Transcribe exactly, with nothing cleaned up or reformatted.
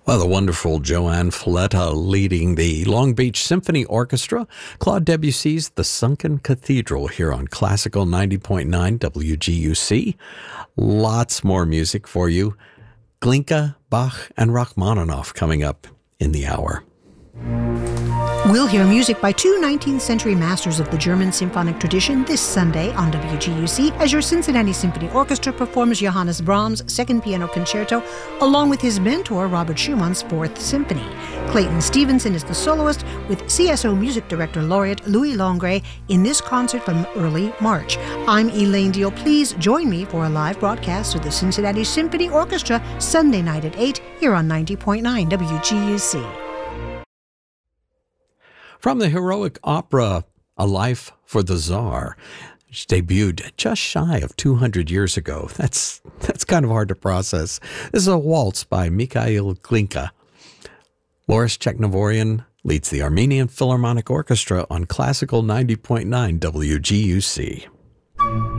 Well, the wonderful Joanne Fletta leading the Long Beach Symphony Orchestra, Claude Debussy's The Sunken Cathedral here on Classical ninety point nine W G U C. Lots more music for you. Glinka, Bach, and Rachmaninoff coming up in the hour. We'll hear music by two nineteenth century masters of the German symphonic tradition this Sunday on W G U C as your Cincinnati Symphony Orchestra performs Johannes Brahms' Second Piano Concerto along with his mentor Robert Schumann's Fourth Symphony. Clayton Stevenson is the soloist with C S O Music Director Laureate Louis Longray in this concert from early March. I'm Elaine Deal. Please join me for a live broadcast of the Cincinnati Symphony Orchestra Sunday night at eight here on ninety point nine W G U C. From the heroic opera A Life for the Tsar, which debuted just shy of two hundred years ago. That's that's kind of hard to process. This is a waltz by Mikhail Glinka. Loris Cheknovorian leads the Armenian Philharmonic Orchestra on Classical ninety point nine W G U C.